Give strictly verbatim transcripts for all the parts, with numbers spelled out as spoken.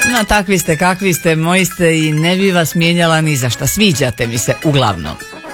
No takvi ste kakvi ste, moji ste i ne bi vas mijenjala ni za šta. Sviđate mi se uglavnom.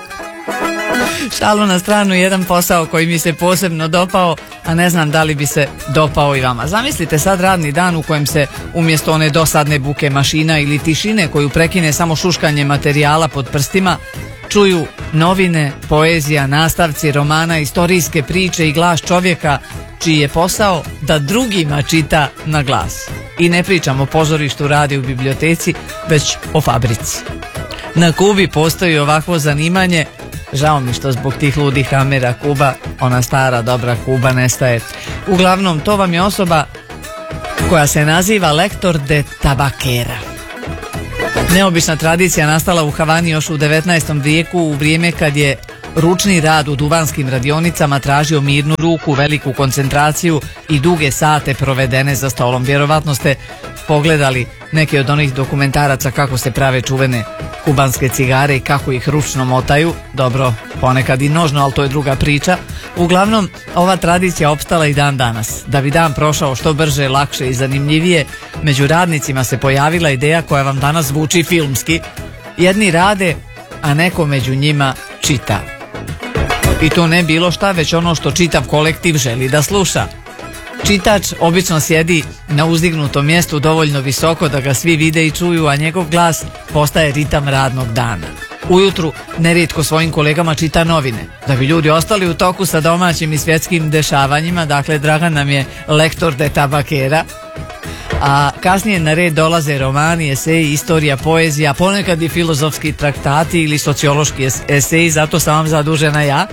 Šalu na stranu, jedan posao koji mi se posebno dopao, a ne znam da li bi se dopao i vama. Zamislite sad radni dan u kojem se umjesto one dosadne buke mašina ili tišine koju prekine samo šuškanje materijala pod prstima, čuju novine, poezija, nastavci romana, istorijske priče i glas čovjeka čiji je posao da drugima čita na glas. I ne pričam o pozorištu, radiju, biblioteci, već o fabrici. Na Kubi postoji ovakvo zanimanje. Žao mi što zbog tih ludih kamera Kuba, ona stara dobra Kuba, nestaje. Uglavnom, to vam je osoba koja se naziva lektor de tabakera. Neobična tradicija nastala u Havani još u devetnaestom vijeku, u vrijeme kad je ručni rad u duvanskim radionicama tražio mirnu ruku, veliku koncentraciju i duge sate provedene za stolom. Vjerovatno ste pogledali neke od onih dokumentaraca kako se prave čuvene kubanske cigare i kako ih ručno motaju. Dobro, ponekad i nožno, ali to je druga priča. Uglavnom, ova tradicija opstala i dan danas. Da bi dan prošao što brže, lakše i zanimljivije, među radnicima se pojavila ideja koja vam danas zvuči filmski. Jedni rade, a neko među njima čita. I to ne bilo šta, već ono što čitav kolektiv želi da sluša. Čitač obično sjedi na uzdignutom mjestu dovoljno visoko da ga svi vide i čuju, a njegov glas postaje ritam radnog dana. Ujutru nerijetko svojim kolegama čita novine, da bi ljudi ostali u toku sa domaćim i svjetskim dešavanjima. Dakle, Dragan nam je lektor de tabakera. A kasnije na red dolaze romani, eseji, istorija, poezija, ponekad i filozofski traktati ili sociološki eseji, zato sam vam zadužena ja.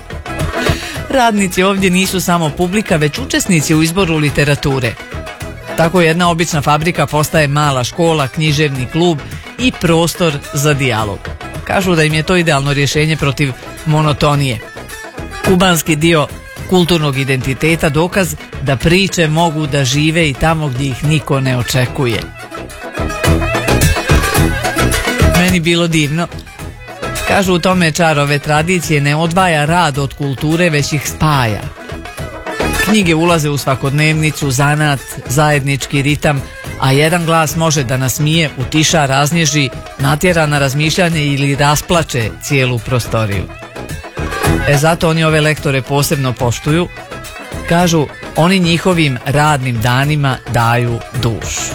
Radnici ovdje nisu samo publika, već učesnici u izboru literature. Tako jedna obična fabrika postaje mala škola, književni klub i prostor za dijalog. Kažu da im je to idealno rješenje protiv monotonije. Kubanski dio kulturnog identiteta, dokaz da priče mogu da žive i tamo gdje ih niko ne očekuje. Meni bilo divno. Kažu, u tome čar ove tradicije, ne odvaja rad od kulture, već ih spaja. Knjige ulaze u svakodnevnicu, zanat, zajednički ritam, a jedan glas može da nasmije, utiša, raznježi, natjera na razmišljanje ili rasplače cijelu prostoriju. E zato oni ove lektore posebno poštuju. Kažu, oni njihovim radnim danima daju dušu.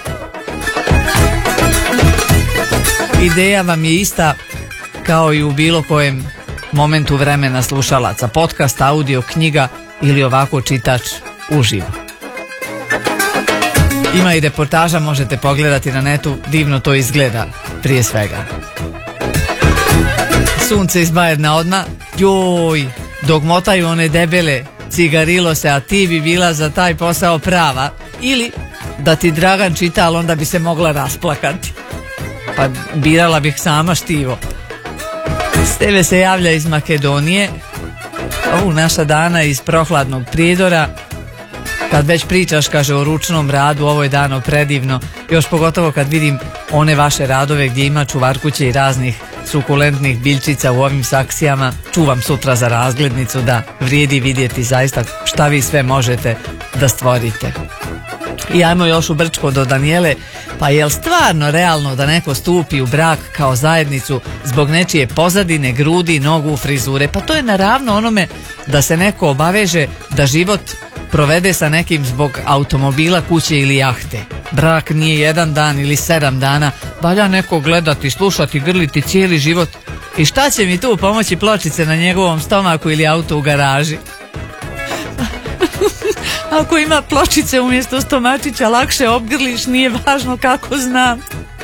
Ideja vam je ista kao i u bilo kojem momentu vremena slušalaca, podcast, audio, knjiga ili ovako čitač uživo. Ima i reportaža, možete pogledati na netu, divno to izgleda prije svega. Sunce iz Bajerna odmah, joj, dok motaju one debele cigarilose, a ti bi bila za taj posao prava, ili da ti Dragan čita, ali onda bi se mogla rasplakati. Pa birala bih sama štivo. Steve se javlja iz Makedonije. Ovu naša Dana iz prohladnog Prijedora. Kad već pričaš, kaže, o ručnom radu, ovo je dano predivno. Još pogotovo kad vidim one vaše radove gdje ima čuvarkuće i raznih sukulentnih biljčica u ovim saksijama. Čuvam sutra za razglednicu, da vrijedi vidjeti zaista šta vi sve možete da stvorite. I ajmo još u Brčko do Danijele. Pa je li stvarno realno da neko stupi u brak kao zajednicu zbog nečije pozadine, grudi, nogu, frizure? Pa to je naravno onome da se neko obaveže da život provede sa nekim zbog automobila, kuće ili jahte. Brak nije jedan dan ili sedam dana, valja neko gledati, slušati, grliti cijeli život. I šta će mi tu pomoći pločice na njegovom stomaku ili auto u garaži? Ako ima pločice umjesto stomačića, lakše obgrliš, nije važno kako znam.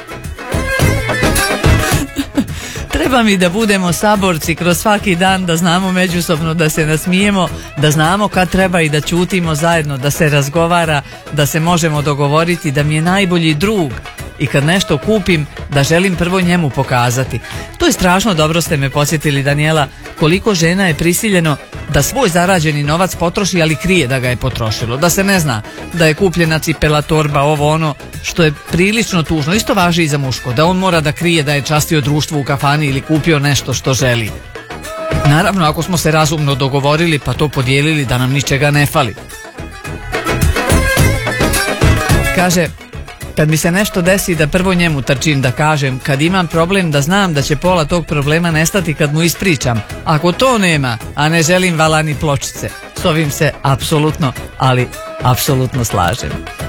Treba mi da budemo saborci kroz svaki dan, da znamo međusobno da se nasmijemo, da znamo kad treba i da ćutimo zajedno, da se razgovara, da se možemo dogovoriti, da mi je najbolji drug i kad nešto kupim da želim prvo njemu pokazati. To je strašno dobro, ste me podsjetili, Danijela, koliko žena je prisiljeno da svoj zarađeni novac potroši, ali krije da ga je potrošilo, da se ne zna da je kupljena cipela, torba, ovo ono, što je prilično tužno. Isto važi i za muško, da on mora da krije da je častio društvo u kafani ili kupio nešto što želi. Naravno, ako smo se razumno dogovorili pa to podijelili, da nam ničega ne fali. Kaže, kad mi se nešto desi da prvo njemu trčim da kažem, kad imam problem da znam da će pola tog problema nestati kad mu ispričam. Ako to nema, a ne želim vala ni pločice, s ovim se apsolutno, ali apsolutno slažem.